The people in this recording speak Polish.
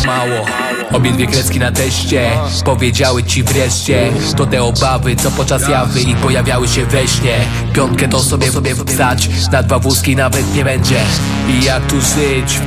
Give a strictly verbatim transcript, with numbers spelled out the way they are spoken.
mało. Obie kredki na teście powiedziały ci wreszcie, to te obawy, co podczas jawy i pojawiały się we śnie. Piątkę to sobie sobie wstać, na dwa wózki nawet nie będzie. I jak tu żyć?